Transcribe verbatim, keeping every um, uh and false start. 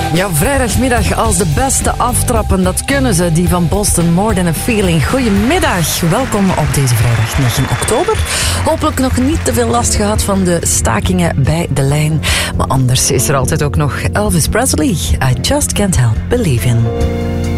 Ja, vrijdagmiddag als de beste aftrappen, dat kunnen ze, die van Boston, More Than a Feeling. Goedemiddag, welkom op deze vrijdag negen oktober. Hopelijk nog niet te veel last gehad van de stakingen bij de lijn. Maar anders is er altijd ook nog Elvis Presley. I Just Can't Help Believing.